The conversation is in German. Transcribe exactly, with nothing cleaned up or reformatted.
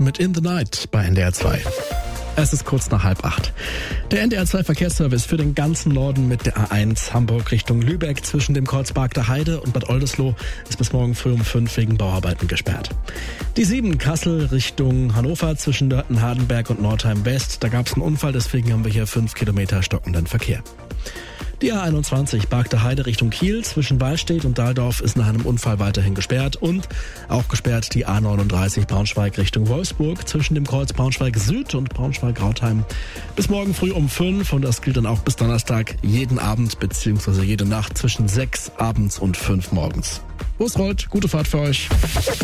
mit In the Night bei N D R zwei. Es ist kurz nach halb acht. Der N D R zwei Verkehrsservice für den ganzen Norden mit der A eins Hamburg Richtung Lübeck zwischen dem Kreuz Barkter Heide und Bad Oldesloe ist bis morgen früh um fünf wegen Bauarbeiten gesperrt. Die sieben Kassel Richtung Hannover zwischen Nörten, Hardenberg und Nordheim West. Da gab es einen Unfall, deswegen haben wir hier fünf Kilometer stockenden Verkehr. Die A einundzwanzig Barkter Heide Richtung Kiel zwischen Wallstedt und Dahldorf ist nach einem Unfall weiterhin gesperrt und auch gesperrt die A neununddreißig Braunschweig Richtung Wolfsburg zwischen dem Kreuz Braunschweig Süd und Braunschweig-Rautheim bis morgen früh um fünf und das gilt dann auch bis Donnerstag jeden Abend bzw. jede Nacht zwischen sechs abends und fünf morgens. Wo es rollt, gute Fahrt für euch.